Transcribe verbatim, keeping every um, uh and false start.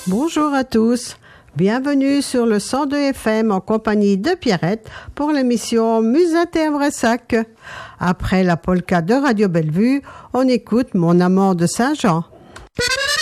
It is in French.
Bonjour à tous. Bienvenue sur le cent deux F M en compagnie de Pierrette pour l'émission Musette et un vrai sac. Après la polka de Radio Bellevue, on écoute Mon amant de Saint-Jean.